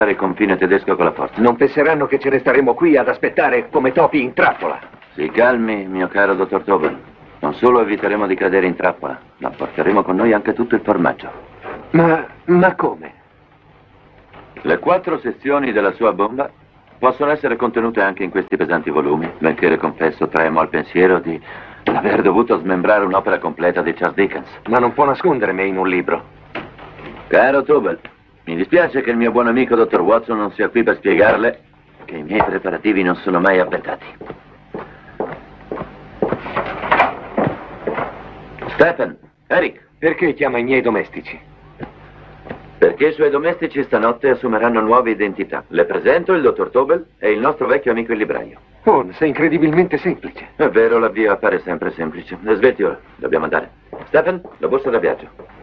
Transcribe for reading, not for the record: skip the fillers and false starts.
il confine tedesco con la forza. Non penseranno che ce ne staremo qui ad aspettare come topi in trappola. Si calmi, mio caro dottor Tobel. Non solo eviteremo di cadere in trappola, ma porteremo con noi anche tutto il formaggio. Ma come? Le 4 sezioni della sua bomba possono essere contenute anche in questi pesanti volumi, benché le confesso tremo al pensiero di aver dovuto smembrare un'opera completa di Charles Dickens. Ma non può nascondermi in un libro. Caro Tobel, mi dispiace che il mio buon amico dottor Watson non sia qui per spiegarle che i miei preparativi non sono mai avvettati. Stephen, Eric. Perché chiama i miei domestici? Perché i suoi domestici stanotte assumeranno nuove identità. Le presento il dottor Tobel e il nostro vecchio amico il libraio. Oh, sei incredibilmente semplice. È vero, l'avvio appare sempre semplice. Svelti ora, dobbiamo andare. Stephen, la borsa da viaggio.